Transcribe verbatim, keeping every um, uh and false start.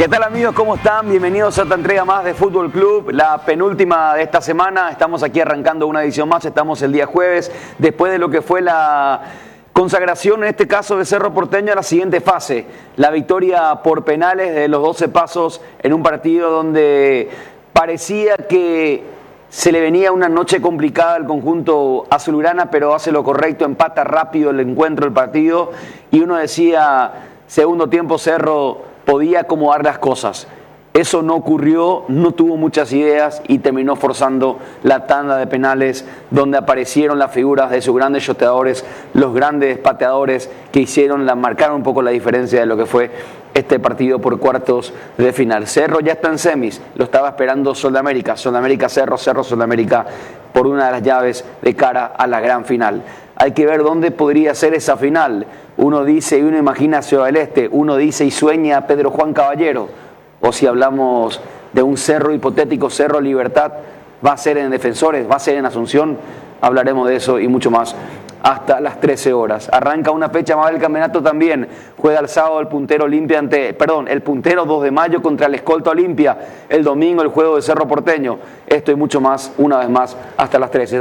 ¿Qué tal, amigos? ¿Cómo están? Bienvenidos a otra entrega más de Fútbol Club, la penúltima de esta semana. Estamos aquí arrancando una edición más, estamos el día jueves, después de lo que fue la consagración, en este caso de Cerro Porteño, a la siguiente fase. La victoria por penales de los doce pasos en un partido donde parecía que se le venía una noche complicada al conjunto azulgrana, pero hace lo correcto, empata rápido el encuentro, el partido, y uno decía, segundo tiempo Cerro podía acomodar las cosas. Eso no ocurrió, no tuvo muchas ideas y terminó forzando la tanda de penales, donde aparecieron las figuras de sus grandes shoteadores, los grandes pateadores que hicieron, la, marcaron un poco la diferencia de lo que fue este partido por cuartos de final. Cerro ya está en semis, lo estaba esperando Sol de América, Sol de América Cerro, Cerro Sol de América, por una de las llaves de cara a la gran final. Hay que ver dónde podría ser esa final. Uno dice y uno imagina Ciudad del Este, uno dice y sueña Pedro Juan Caballero, o si hablamos de un Cerro hipotético, Cerro Libertad, va a ser en Defensores, va a ser en Asunción, hablaremos de eso y mucho más hasta las trece horas. Arranca una fecha más del campeonato también, juega el sábado el puntero Olimpia ante, perdón, el puntero dos de mayo contra el escolta Olimpia, el domingo el juego de Cerro Porteño. Esto y mucho más, una vez más, hasta las trece.